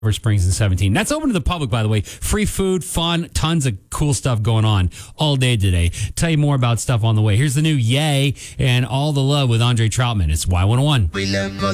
Springs in 17. That's open to the public, by the way. Free food, fun, tons of cool stuff going on all day today. Tell you more about stuff on the way. Here's the new Yay and All the Love with Andre Troutman. It's Y101.